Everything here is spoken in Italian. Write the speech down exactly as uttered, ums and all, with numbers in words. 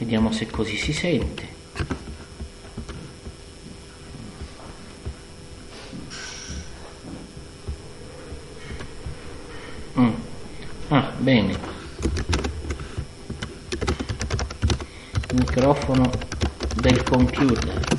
Vediamo se così si sente. Mm. Ah, bene. Il microfono del computer.